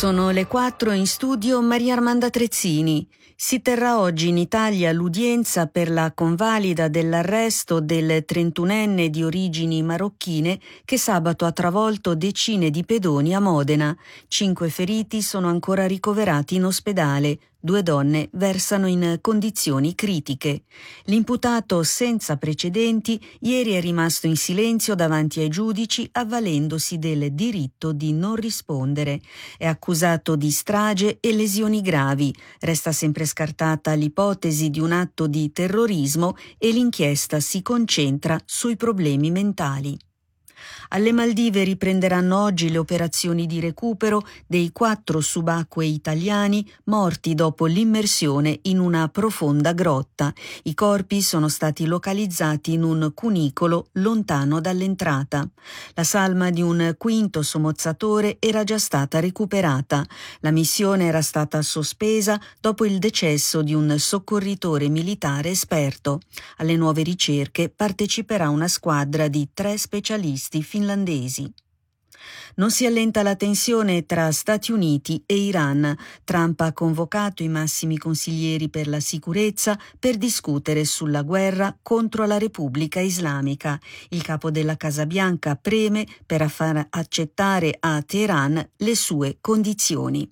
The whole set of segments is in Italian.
Sono le 4, in studio Maria Armanda Trezzini. Si terrà oggi in Italia l'udienza per la convalida dell'arresto del 31enne di origini marocchine che sabato ha travolto decine di pedoni a Modena. 5 feriti sono ancora ricoverati in ospedale. 2 donne versano in condizioni critiche. L'imputato senza precedenti ieri è rimasto in silenzio davanti ai giudici avvalendosi del diritto di non rispondere. È accusato di strage e lesioni gravi. Resta sempre scartata l'ipotesi di un atto di terrorismo e l'inchiesta si concentra sui problemi mentali. Alle Maldive riprenderanno oggi le operazioni di recupero dei 4 subacquei italiani morti dopo l'immersione in una profonda grotta. I corpi sono stati localizzati in un cunicolo lontano dall'entrata. La salma di un quinto somozzatore era già stata recuperata. La missione era stata sospesa dopo il decesso di un soccorritore militare esperto. Alle nuove ricerche parteciperà una squadra di 3 specialisti finlandesi. Non si allenta la tensione tra Stati Uniti e Iran. Trump ha convocato i massimi consiglieri per la sicurezza per discutere sulla guerra contro la Repubblica Islamica. Il capo della Casa Bianca preme per far accettare a Teheran le sue condizioni.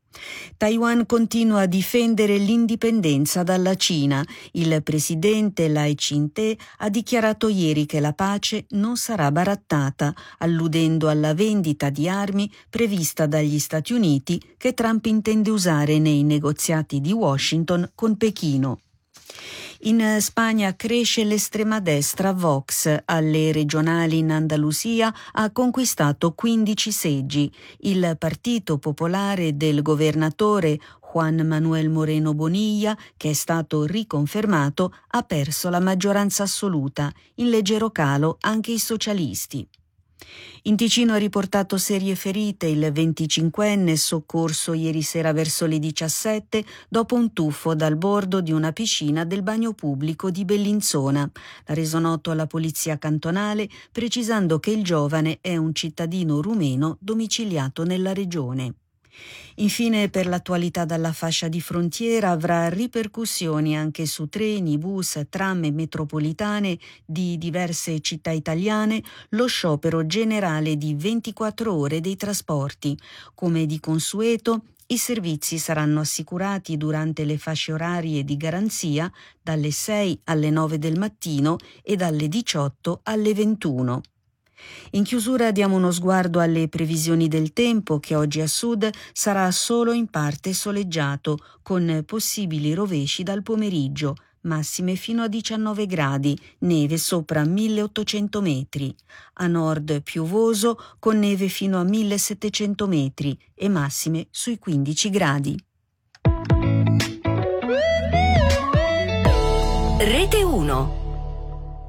Taiwan continua a difendere l'indipendenza dalla Cina. Il presidente Lai Ching-te ha dichiarato ieri che la pace non sarà barattata, alludendo alla vendita di armi prevista dagli Stati Uniti che Trump intende usare nei negoziati di Washington con Pechino. In Spagna cresce l'estrema destra Vox. Alle regionali in Andalusia ha conquistato 15 seggi. Il Partito Popolare del governatore Juan Manuel Moreno Bonilla, che è stato riconfermato, ha perso la maggioranza assoluta. In leggero calo anche i socialisti. In Ticino ha riportato serie ferite il 25enne soccorso ieri sera verso le 17 dopo un tuffo dal bordo di una piscina del bagno pubblico di Bellinzona. L'ha reso noto alla polizia cantonale, precisando che il giovane è un cittadino rumeno domiciliato nella regione. Infine, per l'attualità dalla fascia di frontiera, avrà ripercussioni anche su treni, bus, tram e metropolitane di diverse città italiane lo sciopero generale di 24 ore dei trasporti. Come di consueto, i servizi saranno assicurati durante le fasce orarie di garanzia dalle 6 alle 9 del mattino e dalle 18 alle 21. In chiusura diamo uno sguardo alle previsioni del tempo, che oggi a sud sarà solo in parte soleggiato, con possibili rovesci dal pomeriggio, massime fino a 19 gradi, neve sopra 1800 metri. A nord piovoso, con neve fino a 1700 metri e massime sui 15 gradi. Rete 1.